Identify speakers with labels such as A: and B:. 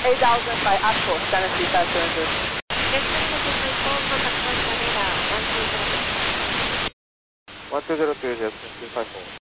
A: 8000 by actual, Tennessee 500.
B: Descend to my phone, contact West Manila, 120.
C: 120 to Houston 254.